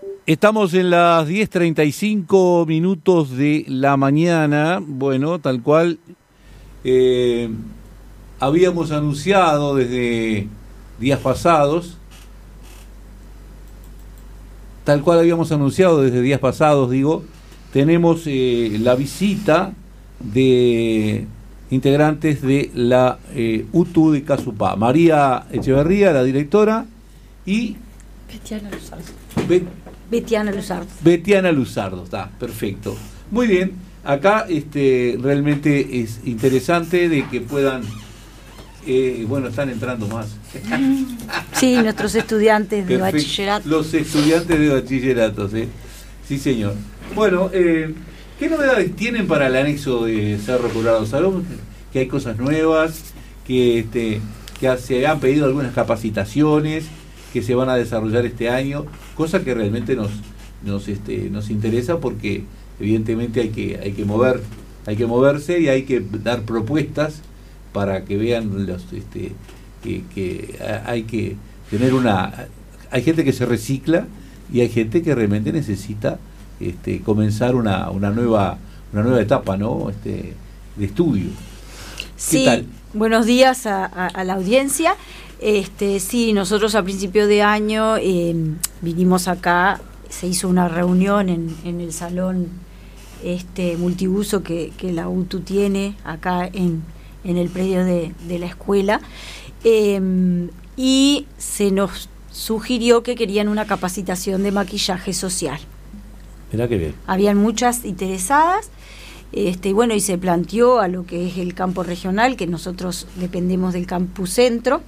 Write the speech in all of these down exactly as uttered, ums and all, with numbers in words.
Estamos en las diez treinta y cinco minutos de la mañana. Bueno, tal cual eh, habíamos anunciado desde días pasados, tal cual habíamos anunciado desde días pasados, digo, tenemos eh, la visita de integrantes de la eh, U T U de Casupá. María Echeverría, la directora, y Betiana Luzardo. Be- Betiana Luzardo. Betiana Luzardo, está, perfecto. Muy bien, acá este, realmente es interesante de que puedan, eh, bueno, están entrando más. Sí, nuestros estudiantes de Perfecto. bachillerato. Los estudiantes de bachillerato, ¿sí? Sí, señor. Bueno, eh, ¿qué novedades tienen para el anexo de Cerro Colorado? Sabemos que hay cosas nuevas, que, este, que se han pedido algunas capacitaciones que se van a desarrollar este año, cosa que realmente nos nos este nos interesa porque evidentemente hay que hay que mover hay que moverse y hay que dar propuestas para que vean los este que, que hay que tener una hay gente que se recicla y hay gente que realmente necesita este comenzar una una nueva una nueva etapa, ¿no? Este de estudio. ¿Qué Sí, tal? buenos días a, a, a la audiencia. Este, sí, nosotros a principio de año eh, vinimos acá, se hizo una reunión en, en el salón este multiuso que, que la U T U tiene acá en, en el predio de, de la escuela, eh, y se nos sugirió que querían una capacitación de maquillaje social. Mirá qué bien. Habían muchas interesadas. Este, y bueno, y se planteó a lo que es el campo regional, que nosotros dependemos del campus centro.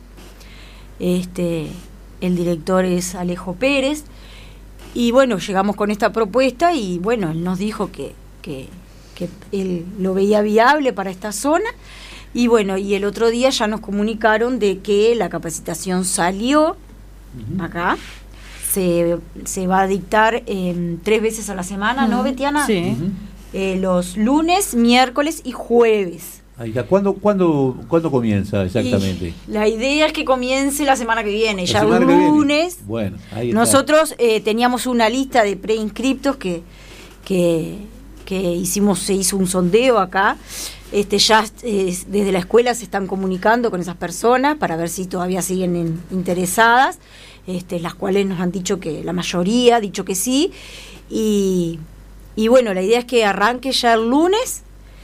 Este, el director es Alejo Pérez, y bueno, llegamos con esta propuesta y bueno, él nos dijo que, que, que él lo veía viable para esta zona, y bueno, y el otro día ya nos comunicaron de que la capacitación salió uh-huh. acá. Se, se va a dictar eh, tres veces a la semana, uh-huh. ¿no, Betiana? Sí. Uh-huh. Eh, los lunes, miércoles y jueves. Ahí está. ¿Cuándo, cuándo, ¿Cuándo comienza exactamente? Y la idea es que comience la semana que viene, La ya semana el que viene. lunes. Bueno, ahí está. Nosotros eh, teníamos una lista de preinscriptos que, que, que hicimos, se hizo un sondeo acá. Este, ya eh, desde la escuela se están comunicando con esas personas para ver si todavía siguen en, interesadas, este, las cuales nos han dicho que la mayoría ha dicho que sí. Y, y bueno, la idea es que arranque ya el lunes.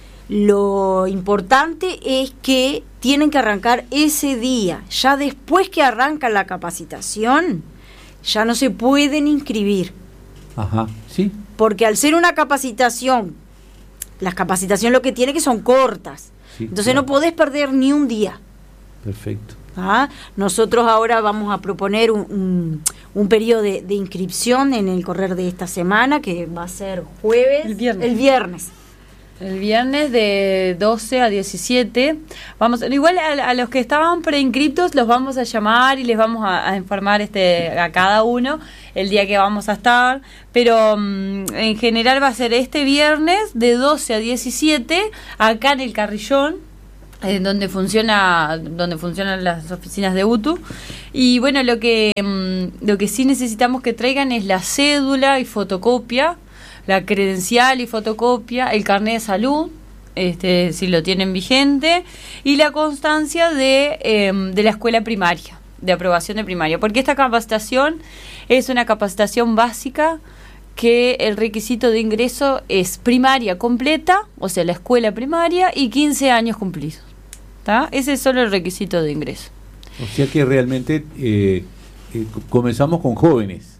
Lo importante es que tienen que arrancar ese día. Ya después que arranca la capacitación, ya no se pueden inscribir. Ajá, sí. Porque al ser una capacitación, las capacitaciones lo que tiene que son cortas. Sí, Entonces claro. no podés perder ni un día. Perfecto. ¿Ah? Nosotros ahora vamos a proponer un, un, un periodo de, de inscripción en el correr de esta semana, que va a ser jueves. El viernes. El viernes. El viernes de doce a diecisiete. Vamos, igual a, a los que estaban preinscriptos los vamos a llamar y les vamos a, a informar este a cada uno el día que vamos a estar, pero um, en general va a ser este viernes de doce a diecisiete acá en el Carrillón, eh, donde funciona donde funcionan las oficinas de U T U. Y bueno, lo que um, lo que sí necesitamos que traigan es la cédula y fotocopia, la credencial y fotocopia, el carnet de salud, este, si lo tienen vigente, y la constancia de, eh, de la escuela primaria, de aprobación de primaria, porque esta capacitación es una capacitación básica que el requisito de ingreso es primaria completa, o sea, la escuela primaria, y quince años cumplidos. ¿Tá? Ese es solo el requisito de ingreso. O sea que realmente eh, eh, comenzamos con jóvenes.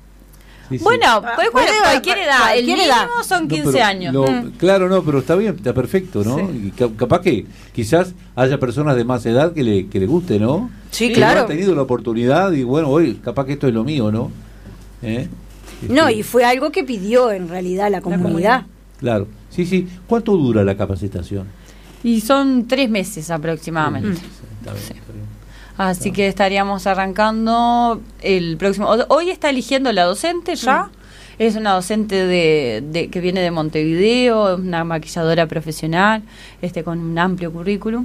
Sí, sí. Bueno, pues Puede- bueno, cualquier edad, el cualquier mínimo edad. son No, quince pero años. lo- Mm. Claro, no, pero está bien, está perfecto, ¿no? Sí. Y ca- capaz que quizás haya personas de más edad que le, que le guste, ¿no? Sí, Que claro. no han tenido la oportunidad y bueno, hoy capaz que esto es lo mío, ¿no? ¿Eh? No, Este, y fue algo que pidió en realidad la comunidad. comunidad. Claro, sí, sí. ¿Cuánto dura la capacitación? Y son tres meses aproximadamente. Está bien, está bien. Así No. que estaríamos arrancando el próximo. Hoy está eligiendo la docente ya. Mm. Es una docente de, de que viene de Montevideo, una maquilladora profesional, este con un amplio currículum.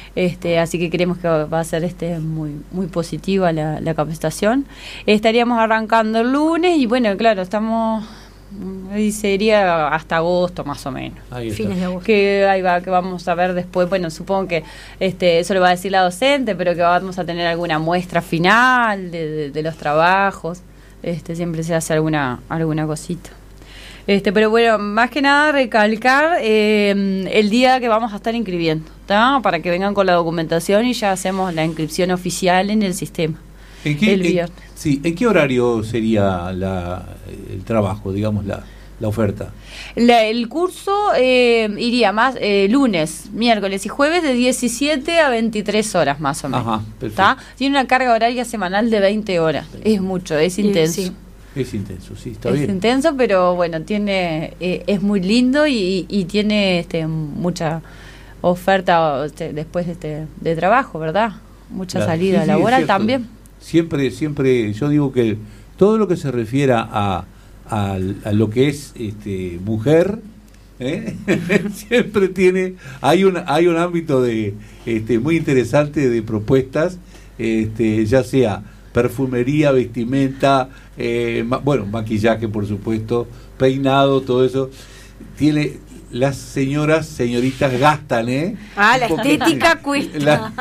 Este, así que creemos que va a ser este muy muy positiva la, la capacitación. Estaríamos arrancando el lunes y bueno, claro, estamos, ahí sería hasta agosto más o menos. Ahí fines de agosto. Que ahí va, que vamos a ver después, bueno, supongo que este eso lo va a decir la docente, pero que vamos a tener alguna muestra final de, de, de los trabajos. Este, siempre se hace alguna alguna cosita. Este, pero bueno, más que nada recalcar eh, el día que vamos a estar inscribiendo, ¿tá? Para que vengan con la documentación y ya hacemos la inscripción oficial en el sistema. ¿En qué, el viernes. En, sí, ¿en qué horario sería la, el trabajo, digamos, la, la oferta? La, el curso eh, iría más eh, lunes, miércoles y jueves de diecisiete a veintitrés horas más o menos. Ajá, perfecto. ¿Tá? Tiene una carga horaria semanal de veinte horas. Es mucho, es intenso. Sí. Es intenso, sí, está es bien. Es intenso, pero bueno, tiene eh, es muy lindo y, y tiene este mucha oferta este, después de, este, de trabajo, ¿verdad? Mucha Claro. salida Sí, sí, laboral es cierto. también. Siempre, siempre, yo digo que todo lo que se refiera a, a, a lo que es este, mujer, ¿eh? siempre tiene, hay un, hay un ámbito de este, muy interesante de propuestas, este, ya sea perfumería, vestimenta, eh, ma, bueno, maquillaje por supuesto, peinado, todo eso. Tiene, las señoras, señoritas gastan, ¿eh? Ah, la Un poquito. estética cuesta.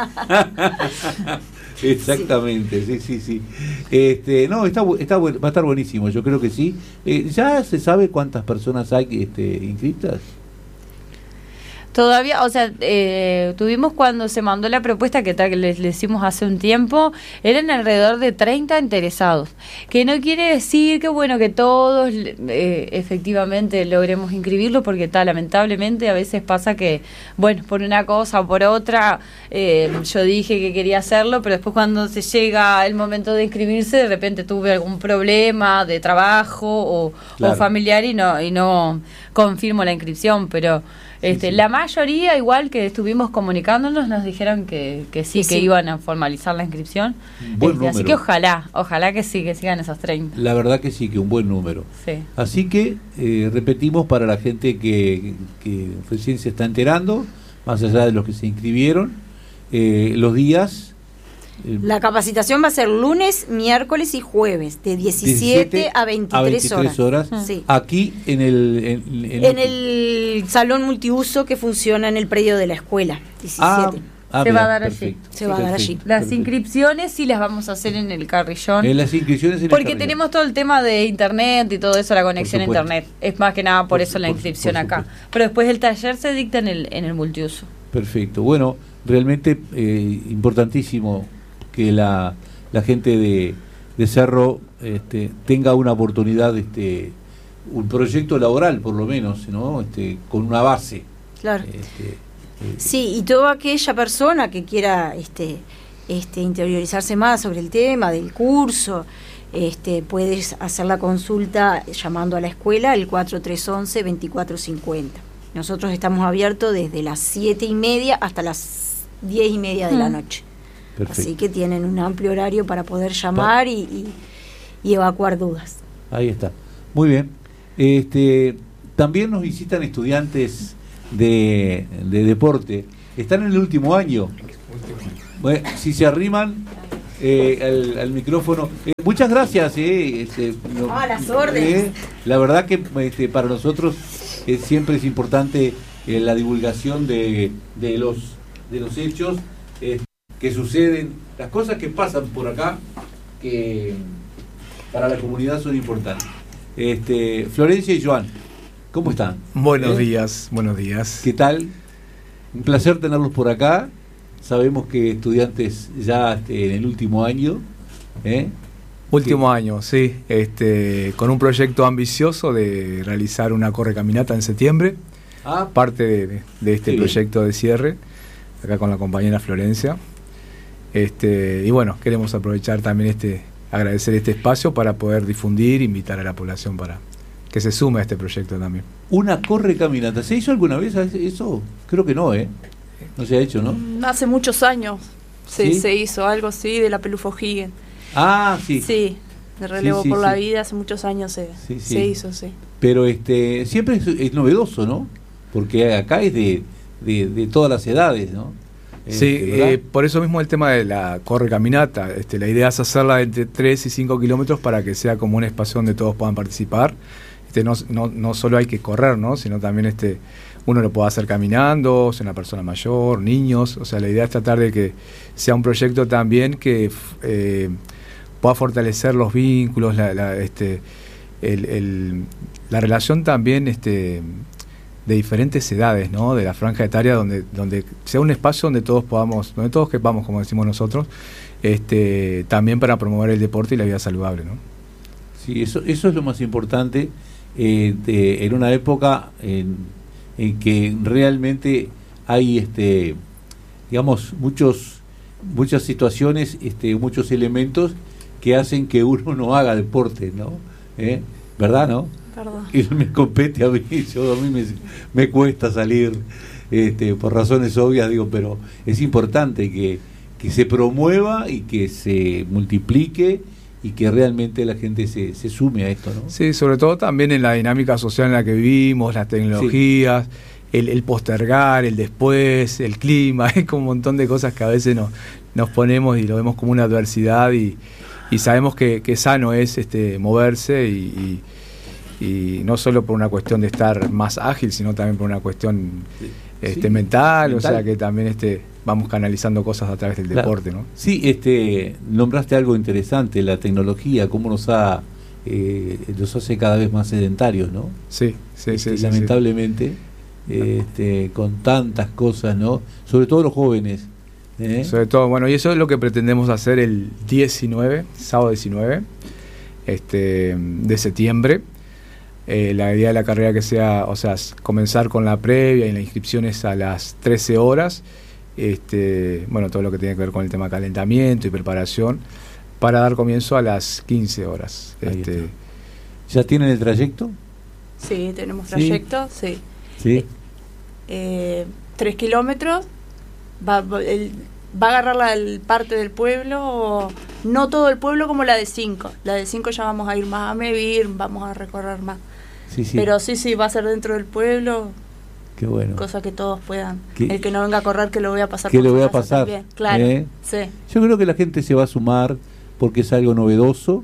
La- Exactamente, sí, sí, sí. Este, no, está, bu- está bu- va a estar buenísimo, yo creo que sí. Eh, ¿Ya se sabe cuántas personas hay este, inscritas? Todavía, o sea, eh, tuvimos cuando se mandó la propuesta que tal que les, les hicimos hace un tiempo, eran alrededor de treinta interesados, que no quiere decir que bueno que todos eh, efectivamente logremos inscribirlo, porque tal, lamentablemente a veces pasa que, bueno, por una cosa o por otra, eh, yo dije que quería hacerlo, pero después cuando se llega el momento de inscribirse, de repente tuve algún problema de trabajo o, Claro. o familiar y no, y no confirmo la inscripción, pero... Este, sí. La mayoría, igual que estuvimos comunicándonos, nos dijeron que, que sí, Sí, que sí. iban a formalizar la inscripción. Buen Este, así número. que ojalá, ojalá que sí, que sigan esos treinta. La verdad que sí, que un buen número. Sí. Así que eh, repetimos para la gente que, que recién se está enterando, más allá de los que se inscribieron, eh, los días. eh, La capacitación va a ser lunes, miércoles y jueves, de diecisiete a veintitrés horas. Sí. Aquí en el... En, en- En el salón multiuso que funciona en el predio de la escuela, diecisiete. Ah, ah, Se mira, va a dar allí. perfecto, Se va a dar perfecto, allí. Las perfecto. inscripciones sí las vamos a hacer en el carrillón. En las inscripciones en el Porque carril. tenemos todo el tema de internet y todo eso, la conexión a supuesto. internet. Es más que nada por, Por eso su- la por su- inscripción por acá. supuesto. Pero después el taller se dicta en el, en el multiuso. Perfecto. Bueno, realmente eh, importantísimo que la, la gente de, de Cerro este, tenga una oportunidad, este, un proyecto laboral por lo menos, ¿no? Este, con una base. Claro. Este, eh, Sí, y toda aquella persona que quiera este, este, interiorizarse más sobre el tema del curso, este, puedes hacer la consulta llamando a la escuela al cuatro tres once, veinticuatro cincuenta. Nosotros estamos abiertos desde las siete y media hasta las diez y media de la Mm. noche. perfecto. Así que tienen un amplio horario para poder llamar y, y, y evacuar dudas. Ahí está. Muy bien. Este, también nos visitan estudiantes de, de deporte. Están en el último año. Bueno, si se arriman eh, al, al micrófono. Eh, muchas gracias. Eh, este, no- Ah, las órdenes. eh, la verdad que este, para nosotros eh, siempre es importante eh, la divulgación de, de los de los hechos eh, que suceden, las cosas que pasan por acá, que para la comunidad son importantes. Este, Florencia y Joan, ¿cómo están? Buenos ¿Eh? días, buenos días. ¿Qué tal? Un placer tenerlos por acá. Sabemos que estudiantes ya este, en el último año. ¿eh? Último año, sí, este, con un proyecto ambicioso de realizar una correcaminata en septiembre, Ah, parte de, de- de este Qué bien. proyecto de cierre, acá con la compañera Florencia. Este, y bueno, queremos aprovechar también este, agradecer este espacio para poder difundir, invitar a la población para que se sume a este proyecto también. una correcaminata. ¿Se hizo alguna vez eso? Creo que no, ¿eh? No se ha hecho, ¿no? Mm, Hace muchos años se, ¿Sí? se hizo algo así de la Pelufo Higgins. Ah, sí. Sí, de relevo Sí, sí, por la sí. vida, hace muchos años se, Sí, sí. se hizo, sí. Pero este siempre es, es novedoso, ¿no? Porque acá es de, de, de todas las edades, ¿no? Sí, Este, eh, por eso mismo el tema de la corre-caminata. Este, la idea es hacerla entre tres y cinco kilómetros para que sea como un espacio donde todos puedan participar. Este, no, no, no solo hay que correr, ¿no? Sino también este, uno lo puede hacer caminando, sea una persona mayor, niños. O sea, la idea es tratar de que sea un proyecto también que eh, pueda fortalecer los vínculos, la, la, este, el, el, la relación también este, de diferentes edades, ¿no? De la franja etaria, donde, donde sea un espacio donde todos podamos, donde todos quepamos, como decimos nosotros, este, también para promover el deporte y la vida saludable, ¿no? Sí, eso, eso es lo más importante. Eh, de, en una época en, en que realmente hay este digamos muchos muchas situaciones, este muchos elementos que hacen que uno no haga deporte, ¿no? ¿Eh? ¿Verdad, no? Perdón. Y me compete a mí, yo a mí me, me cuesta salir este por razones obvias, digo, pero es importante que, que se promueva y que se multiplique y que realmente la gente se, se sume a esto, ¿no? Sí, sobre todo también en la dinámica social en la que vivimos, las tecnologías, sí. el, el postergar, el después, el clima, es como un montón de cosas que a veces nos, nos ponemos y lo vemos como una adversidad y, y sabemos que, que sano es este moverse y, y, y no solo por una cuestión de estar más ágil, sino también por una cuestión este, sí, mental, mental, o sea que también este vamos canalizando cosas a través del claro. deporte, ¿no? Sí, este, nombraste algo interesante, la tecnología, cómo nos ha eh, nos hace cada vez más sedentarios, ¿no? Sí, sí, este, sí. Lamentablemente, sí. Este, con tantas cosas, ¿no? Sobre todo los jóvenes. ¿eh? Sobre todo, bueno, y eso es lo que pretendemos hacer el diecinueve, sábado diecinueve este, de septiembre. Eh, la idea de la carrera que sea, o sea, comenzar con la previa y la inscripción es a las trece horas. Este, bueno, todo lo que tiene que ver con el tema de calentamiento y preparación para dar comienzo a las quince horas. Este, ¿Ya tienen el trayecto? Sí, tenemos trayecto, sí. Sí. Eh, tres kilómetros, va, va, el, va a agarrar la el parte del pueblo, no todo el pueblo como la de cinco. La de cinco ya vamos a ir más a medir, vamos a recorrer más. Sí, sí. Pero sí, sí, va a ser dentro del pueblo. Qué bueno. Cosa que todos puedan. ¿Qué? El que no venga a correr, que lo voy a pasar. Que lo voy a pasar. También. Claro. ¿Eh? Sí. Yo creo que la gente se va a sumar porque es algo novedoso,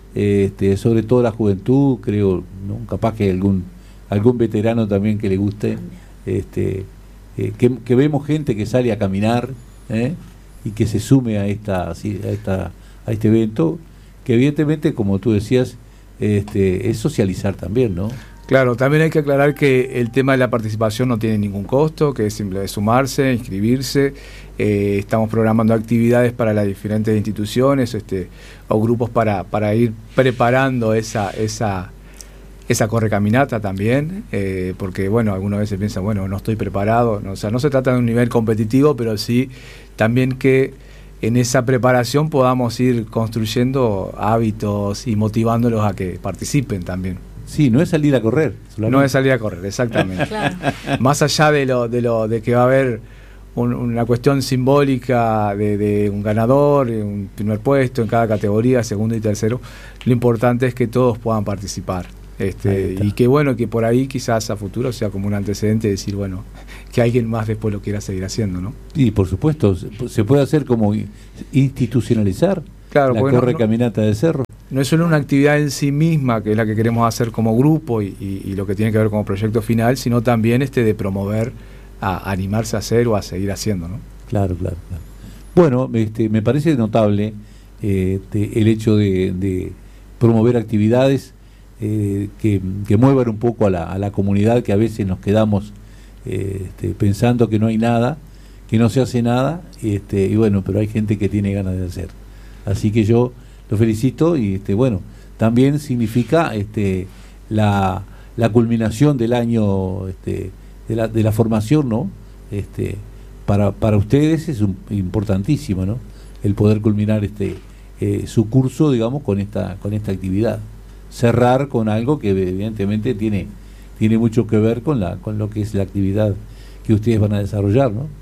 este, sobre todo la juventud, creo, ¿no? Capaz que algún algún veterano también que le guste, este, eh, que, que vemos gente que sale a caminar ¿eh? y que se sume a esta, a esta, a este evento, que evidentemente, como tú decías, este, es socializar también, ¿no? Claro, también hay que aclarar que el tema de la participación no tiene ningún costo, que es simple de sumarse, inscribirse. Eh, estamos programando actividades para las diferentes instituciones este, o grupos para, para ir preparando esa esa esa correcaminata también, eh, porque bueno, algunas veces piensan, bueno, no estoy preparado, no, o sea, no se trata de un nivel competitivo, pero sí también que en esa preparación podamos ir construyendo hábitos y motivándolos a que participen también. Sí, no es salir a correr. Solamente. No es salir a correr, exactamente. Claro. Más allá de lo de lo de que va a haber un, una cuestión simbólica de, de un ganador, un primer puesto en cada categoría, segundo y tercero, lo importante es que todos puedan participar. Este, y que bueno, que por ahí quizás a futuro sea como un antecedente de decir, bueno, que alguien más después lo quiera seguir haciendo, ¿no? Sí, por supuesto, se puede hacer como institucionalizar claro, la corre no, caminata del cerro. No es solo una actividad en sí misma, que es la que queremos hacer como grupo y, y, y lo que tiene que ver como proyecto final, sino también este de promover a animarse a hacer o a seguir haciendo, ¿no? Claro, claro, claro. Bueno, este, me parece notable eh, de, el hecho de, de promover actividades eh, que, que muevan un poco a la, a la comunidad, que a veces nos quedamos eh, este, pensando que no hay nada, que no se hace nada, y, este, y bueno, pero hay gente que tiene ganas de hacer. Así que yo lo felicito y este bueno, también significa este la, la culminación del año este de la, de la formación, ¿no? Este para para ustedes es un, importantísimo, ¿no? El poder culminar este eh, su curso, digamos, con esta con esta actividad. Cerrar con algo que evidentemente tiene tiene mucho que ver con la con lo que es la actividad que ustedes van a desarrollar, ¿no?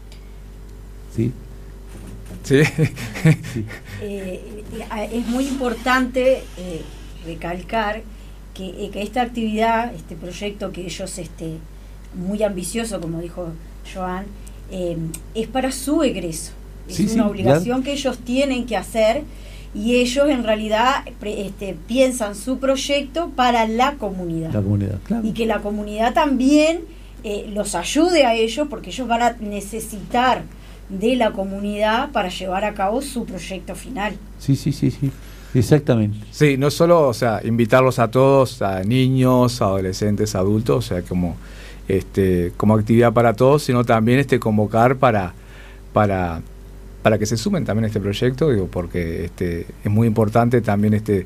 ¿Sí? Sí. Sí. Eh, es muy importante eh, recalcar que, eh, que esta actividad, este proyecto que ellos, este muy ambicioso, como dijo Joan, eh, es para su egreso. Es Sí, una sí, obligación claro. que ellos tienen que hacer, y ellos en realidad pre- este, piensan su proyecto para la comunidad. La comunidad, claro. Y que la comunidad también eh, los ayude a ellos, porque ellos van a necesitar de la comunidad para llevar a cabo su proyecto final. Sí, sí, sí, sí. Exactamente. Sí, no solo, o sea, invitarlos a todos, a niños, adolescentes, adultos, o sea, como este como actividad para todos, sino también este convocar para para para que se sumen también a este proyecto, digo, porque este es muy importante también este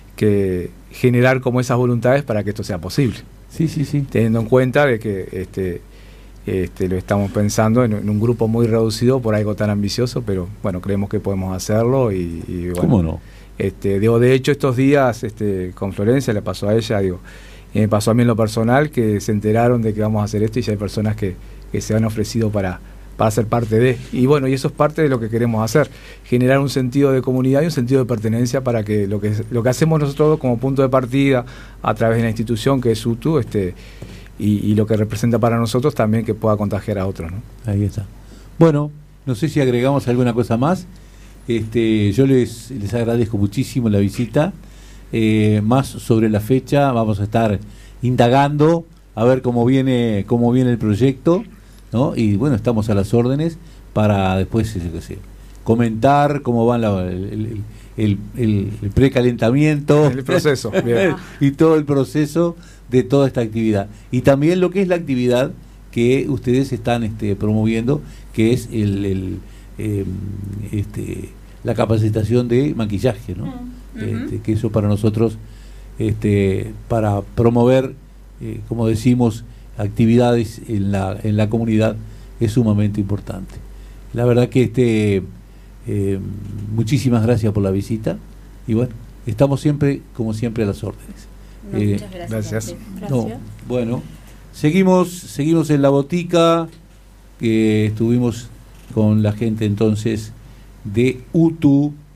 que generar como esas voluntades para que esto sea posible. Sí, sí, sí. Teniendo en cuenta de que este este lo estamos pensando en, en un grupo muy reducido por algo tan ambicioso, pero bueno, creemos que podemos hacerlo y, y bueno. ¿Cómo no? Este, digo, de hecho estos días este, con Florencia le pasó a ella, digo, y me pasó a mí en lo personal, que se enteraron de que vamos a hacer esto y ya hay personas que, que se han ofrecido para, para ser parte de, y bueno, y eso es parte de lo que queremos hacer, generar un sentido de comunidad y un sentido de pertenencia para que lo que, lo que hacemos nosotros como punto de partida a través de la institución que es U T U, este, y, y lo que representa para nosotros también que pueda contagiar a otros, ¿no? Ahí está. Bueno, no sé si agregamos alguna cosa más. Este, yo les, les agradezco muchísimo la visita. Eh, más sobre la fecha vamos a estar indagando a ver cómo viene cómo viene el proyecto, ¿no? Y bueno, estamos a las órdenes para después, yo qué sé, comentar cómo va la, el, el, el, el precalentamiento, El proceso, bien. y todo el proceso de toda esta actividad, y también lo que es la actividad que ustedes están este, promoviendo, que es el, el eh, este la capacitación de maquillaje, ¿no? Uh-huh. Este, que eso para nosotros, este, para promover, eh, como decimos, actividades en la en la comunidad es sumamente importante. La verdad que este eh, muchísimas gracias por la visita, y bueno, estamos siempre, como siempre, a las órdenes. No, Eh, muchas gracias. gracias. Gracias. no, bueno, seguimos seguimos en la botica, que estuvimos con la gente entonces de U T U